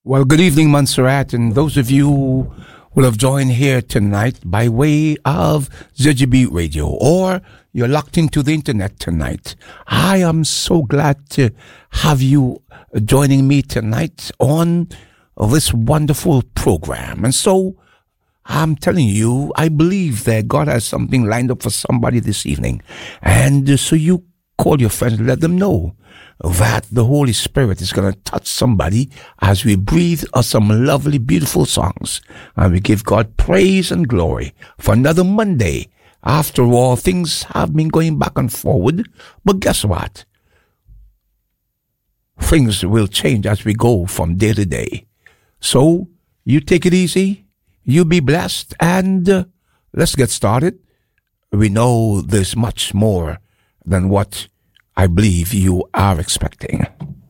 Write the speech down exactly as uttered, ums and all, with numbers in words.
Well, good evening, Montserrat, and those of you who will have joined here tonight by way of Z G B Radio, or you're locked into the internet tonight. I am so glad to have you joining me tonight on this wonderful program. And so, I'm telling you, I believe that God has something lined up for somebody this evening. And so you call your friends and let them know that the Holy Spirit is going to touch somebody as we breathe us some lovely, beautiful songs. And we give God praise and glory for another Monday. After all, things have been going back and forward. But guess what? Things will change as we go from day to day. So, you take it easy, you be blessed, and uh, let's get started. We know there's much more than what I believe you are expecting.